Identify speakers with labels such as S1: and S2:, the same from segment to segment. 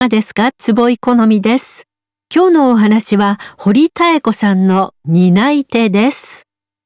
S1: かがですか？坪井好みです。今日のお話は堀妙子さんの担い手です。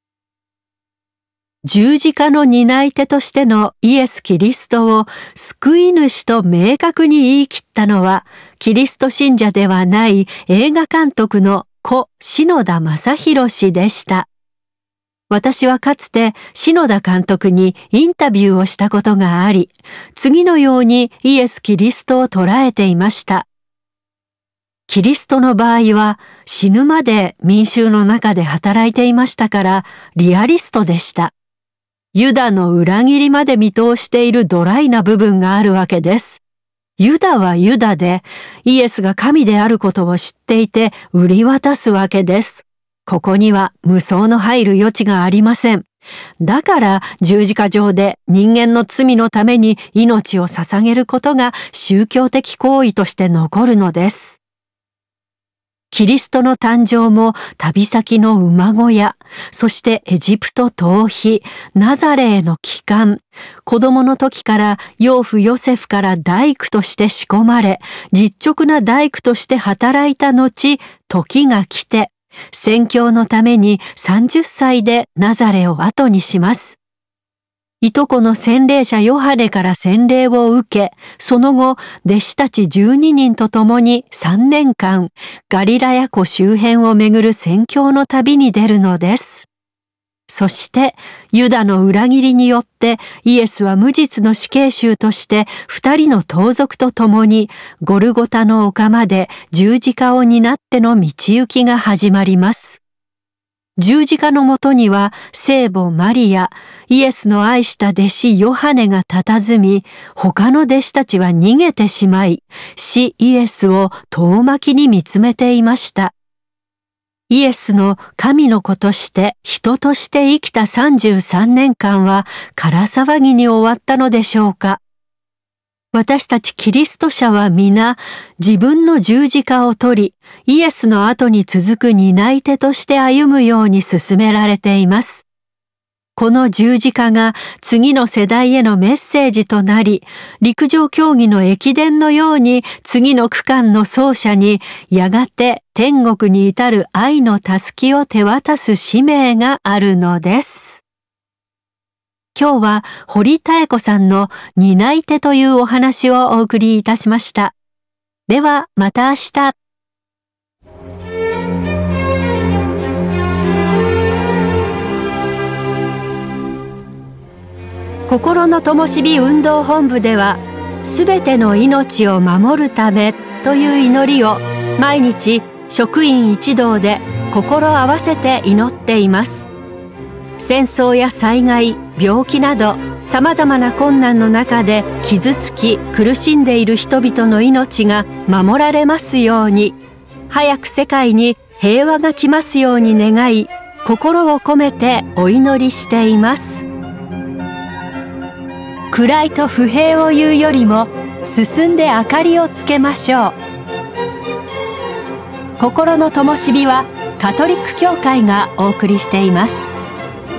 S1: 十字架の担い手としてのイエス・キリストを救い主と明確に言い切ったのは、キリスト信者ではない映画監督の故篠田正宏氏でした。私はかつて篠田監督にインタビューをしたことがあり、次のようにイエス・キリストを捉えていました。キリストの場合は死ぬまで民衆の中で働いていましたからリアリストでした。ユダの裏切りまで見通しているドライな部分があるわけです。ユダはユダでイエスが神であることを知っていて売り渡すわけです。ここには無双の入る余地がありません。だから十字架上で人間の罪のために命を捧げることが宗教的行為として残るのです。キリストの誕生も旅先の馬小屋、そしてエジプト逃避、ナザレへの帰還、子供の時から養父ヨセフから大工として仕込まれ、実直な大工として働いた後、時が来て、宣教のために30歳でナザレを後にします。いとこの洗礼者ヨハネから洗礼を受け、その後、弟子たち12人と共に3年間、ガリラヤ湖周辺をめぐる宣教の旅に出るのです。そして、ユダの裏切りによって、イエスは無実の死刑囚として、2人の盗賊と共に、ゴルゴタの丘まで十字架を担っての道行きが始まります。十字架のもとには聖母マリア、イエスの愛した弟子ヨハネが佇み、他の弟子たちは逃げてしまい、死イエスを遠巻きに見つめていました。イエスの神の子として人として生きた33年間は空騒ぎに終わったのでしょうか。私たちキリスト者は皆自分の十字架を取り、イエスの後に続く担い手として歩むように進められています。この十字架が次の世代へのメッセージとなり、陸上競技の駅伝のように次の区間の走者にやがて天国に至る愛のたすきを手渡す使命があるのです。今日は堀妙子さんの担い手というお話をお送りいたしました。ではまた明日。心の灯火運動本部では、すべての命を守るためという祈りを毎日職員一同で心合わせて祈っています。戦争や災害、病気など様々な困難の中で傷つき苦しんでいる人々の命が守られますように、早く世界に平和が来ますように願い、心を込めてお祈りしています。暗いと不平を言うよりも進んで明かりをつけましょう。心の灯火はカトリック教会がお送りしています。